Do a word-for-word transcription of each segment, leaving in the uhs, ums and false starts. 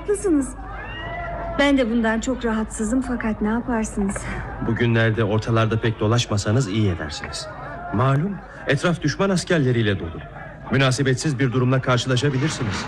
haklısınız. Ben de bundan çok rahatsızım, fakat ne yaparsınız? Bugünlerde ortalarda pek dolaşmasanız iyi edersiniz. Malum etraf düşman askerleriyle dolu. Münasebetsiz bir durumla karşılaşabilirsiniz.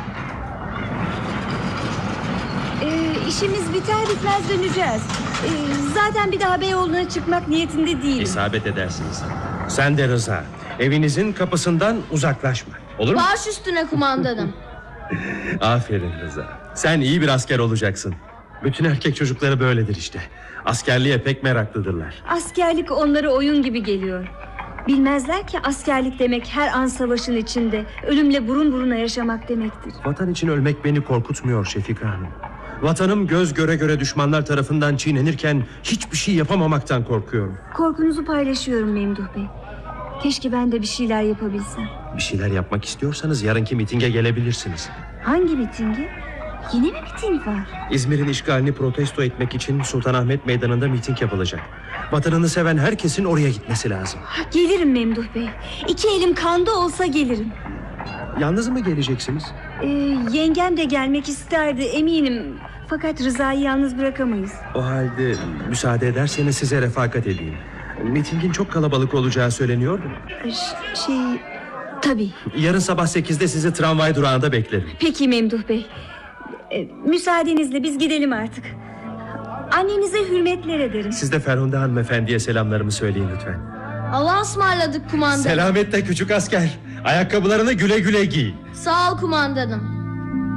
Ee, işimiz biter bitmez döneceğiz. Ee, zaten bir daha Beyoğlu'na çıkmak niyetinde değilim. İsabet edersiniz. Sen de Rıza, evinizin kapısından uzaklaşma. Olur mu? Baş üstüne kumandanım. Aferin Rıza. Sen iyi bir asker olacaksın. Bütün erkek çocukları böyledir işte. Askerliğe pek meraklıdırlar. Askerlik onlara oyun gibi geliyor. Bilmezler ki askerlik demek her an savaşın içinde ölümle burun buruna yaşamak demektir. Vatan için ölmek beni korkutmuyor Şefika Hanım. Vatanım göz göre göre düşmanlar tarafından çiğnenirken hiçbir şey yapamamaktan korkuyorum. Korkunuzu paylaşıyorum Memduh Bey. Keşke ben de bir şeyler yapabilsem. Bir şeyler yapmak istiyorsanız yarınki mitinge gelebilirsiniz. Hangi mitingi? Yine mi miting var? İzmir'in işgalini protesto etmek için Sultanahmet Meydanı'nda miting yapılacak. Vatanını seven herkesin oraya gitmesi lazım. Gelirim Memduh Bey. İki elim kanda olsa gelirim. Yalnız mı geleceksiniz? Ee, yengem de gelmek isterdi eminim. Fakat Rıza'yı yalnız bırakamayız. O halde müsaade ederseniz size refakat edeyim. Mitingin çok kalabalık olacağı söyleniyordu. Ş- şey... Tabii. Yarın sabah sekizde sizi tramvay durağında beklerim. Peki Memduh Bey. Ee, müsaadenizle biz gidelim artık. Annenize hürmetler ederim. Siz de Ferhunde hanımefendiye selamlarımı söyleyin lütfen. Allah'a ısmarladık kumandanım. Selametle küçük asker. Ayakkabılarını güle güle giy. Sağ ol kumandanım.